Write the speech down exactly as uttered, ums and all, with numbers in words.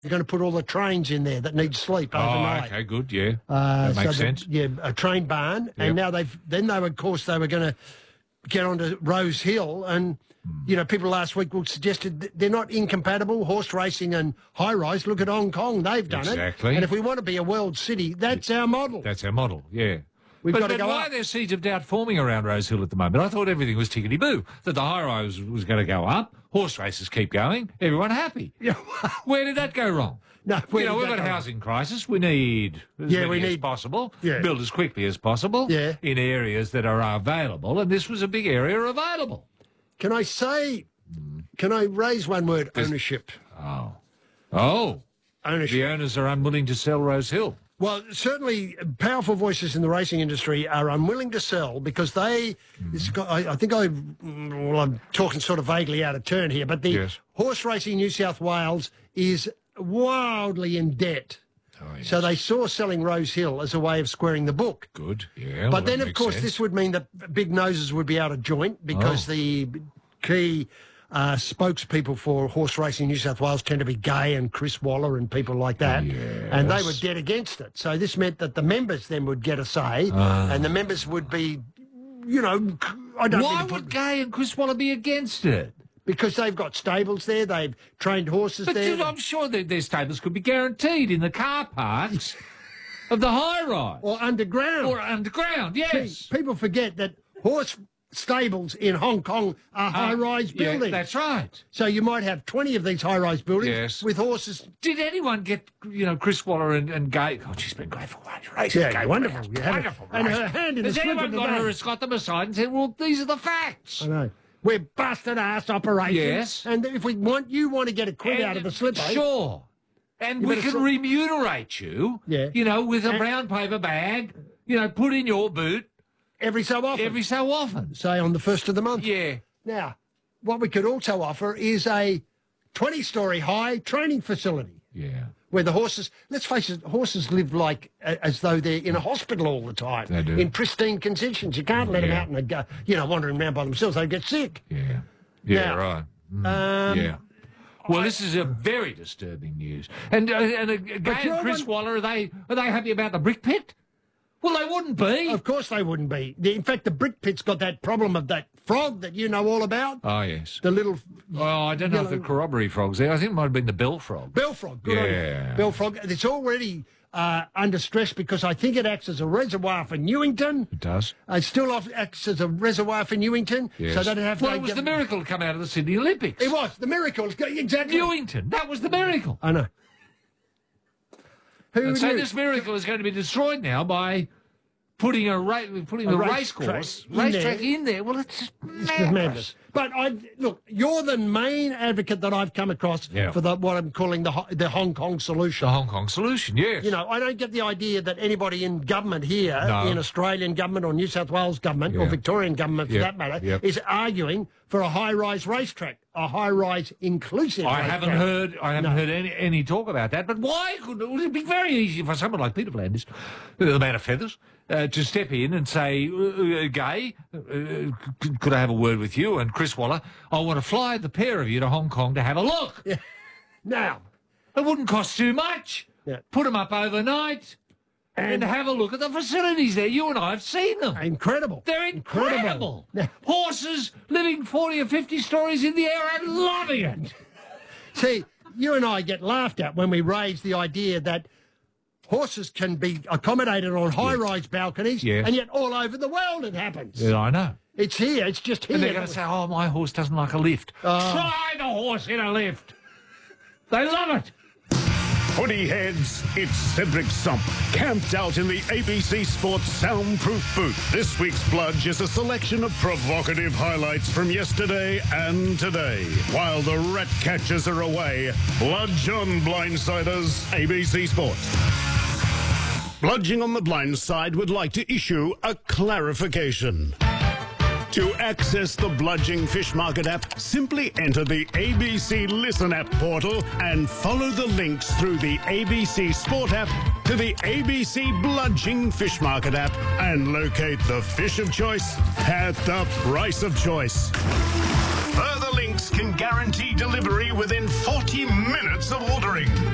They're going to put all the trains in there that need sleep Oh, overnight. okay, good, yeah. Uh, that makes so the- sense. Yeah, a train barn, Yep. and now they've then they were, of course they were going to get onto Rose Hill, and you know people last week suggested that they're not incompatible, horse racing and high rise. Look at Hong Kong, they've done it. Exactly. And if we want to be a world city, that's our model. That's our model, yeah. We've but got to but go why up. are there seeds of doubt forming around Rose Hill at the moment? I thought everything was tickety-boo, that the high-rise was going to go up, horse races keep going, everyone happy. Yeah. Where did that go wrong? No, where you know, did we've that got a go housing crisis. We need as Yeah, many we as need- possible, Yeah. build as quickly as possible Yeah. in areas that are available, and this was a big area available. Can I say? Can I raise one word? Ownership. Oh. Oh. Ownership. The owners are unwilling to sell Rose Hill. Well, certainly powerful voices in the racing industry are unwilling to sell because they, it's got, I, I think I, well, I'm talking sort of vaguely out of turn here, but the Yes. Horse Racing New South Wales is wildly in debt. Oh, yes. So they saw selling Rose Hill as a way of squaring the book. Good, yeah. But well, then, that of makes course, sense. this would mean that big noses would be out of joint because Oh. the key uh, spokespeople for Horse Racing New South Wales tend to be Gay and Chris Waller and people like that. And they were Yes. dead against it. So this meant that the members then would get a say and the members would be, you know, I don't Why mean to would put, Gay and Chris Waller be against it? because they've got stables there, they've trained horses But there. dude, I'm sure that their stables could be guaranteed in the car parks of the high rise. Or underground. Or underground, yes. See, people forget that horse stables in Hong Kong are high-rise Yeah, buildings. that's right. So you might have twenty of these high-rise buildings Yes. with horses. Did anyone get, you know, Chris Waller and, and Gay? Oh, she's been great for one races. Yeah, Gay, wonderful. brilliant, You have it. wonderful. And race. her hand in the Has slip anyone of the got day. her has got them aside and said, well, these are the facts? I know. We're busted ass operations. Yes. And if we want, you want to get a quid out of the slip, eh? Sure. And You we better can sl- remunerate you, Yeah. you know, with a And- brown paper bag, you know, put in your boot Every so often. every so often. Say on the first of the month. Yeah. Now, what we could also offer is a twenty-storey high training facility Yeah. where the horses, let's face it, horses live like a- as though they're in a hospital all the time. They do. In pristine conditions. You can't let them Yeah. out and, they go, you know, wandering around by themselves. They get sick. Yeah. Yeah, Now, right. Mm, Um, yeah. Well, this is a very disturbing news. And uh, and uh, Gay you're and Chris one- Waller, are they are they happy about the brick pit? Well, they wouldn't be. Of course they wouldn't be. The- In fact, the brick pit's got that problem of that frog that you know all about. Oh, yes. The little Well, I don't know if the yellow- corroboree frog's there. I think it might have been the bell frog. bell frog. Good on you. Yeah. Bell frog. It's already uh, under stress because I think it acts as a reservoir for Newington. It does. It still off- acts as a reservoir for Newington. Yes. So they have to well, it was get- the miracle to come out of the Sydney Olympics. It was. The miracle. Exactly. Newington. That was the miracle. I know. Who And so knew? this miracle is going to be destroyed now by putting a ra- putting A the race race course, track in racetrack there. in there. Well, it's just It's madness. madness. But I look, you're the main advocate that I've come across Yeah. for the, what I'm calling the Ho- the Hong Kong solution. The Hong Kong solution, yes. You know, I don't get the idea that anybody in government here, No. in Australian government or New South Wales government or Yeah. Victorian government for Yep, that matter, yep. is arguing for a high-rise racetrack, a high-rise inclusive I racetrack. haven't heard. I haven't No. heard any, any talk about that. But why could it would be very easy for someone like Peter Vlandis, the man of feathers, uh, to step in and say, uh, uh, "Gay, uh, c- could I have a word with you?" And Chris Waller, I want to fly the pair of you to Hong Kong to have a look. Yeah. Now, It wouldn't cost too much. Yeah. Put them up overnight and, And- have a look at the facilities there. You and I have seen them. incredible. They're incredible. Incredible. Yeah. Horses living forty or fifty stories in the air and loving it. See, you and I get laughed at when we raise the idea that horses can be accommodated on high-rise balconies, Yes. and yet all over the world it happens. Yeah, I know. It's here. It's just here. And they're going to say, oh, my horse doesn't like a lift. Try the horse in a lift. They love it. Footy heads, it's Cedric Sump, camped out in the A B C Sports soundproof booth. This week's Bludge is a selection of provocative highlights from yesterday and today. While the rat catchers are away, Bludge on Blindsiders, A B C Sports. Bludging on the Blind Side would like to issue a clarification. To access the Bludging Fish Market app, simply enter the A B C Listen app portal and follow the links through the A B C Sport app to the A B C Bludging Fish Market app and locate the fish of choice at the price of choice. Further links can guarantee delivery within forty minutes of ordering.